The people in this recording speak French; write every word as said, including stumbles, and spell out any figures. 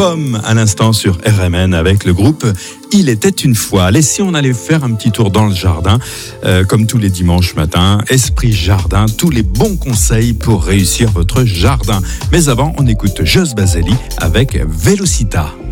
Pomme à l'instant sur R M N avec le groupe Il était une fois. Allez, si on allait faire un petit tour dans le jardin, euh, comme tous les dimanches matins, Esprit Jardin, tous les bons conseils pour réussir votre jardin. Mais avant, on écoute Jos Baseli avec Velocita.